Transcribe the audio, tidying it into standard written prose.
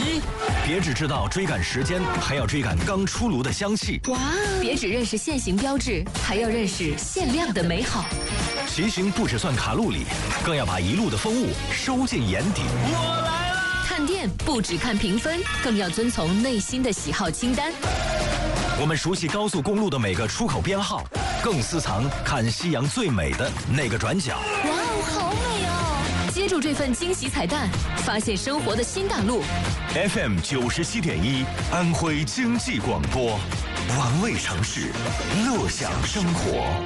机。别只知道追赶时间，还要追赶刚出炉的香气。 哇！别只认识限行标志，还要认识限量的美好。 骑行不只算卡路里，更要把一路的风物收进眼底。 我来了！ 看店不只看评分，更要遵从内心的喜好清单。 我们熟悉高速公路的每个出口编号，更私藏看夕阳最美的那个转角。 哇哦，好美哦！接住这份惊喜彩蛋，发现生活的新大陆。 FM 97.1，安徽经济广播，玩味城市，乐享生活。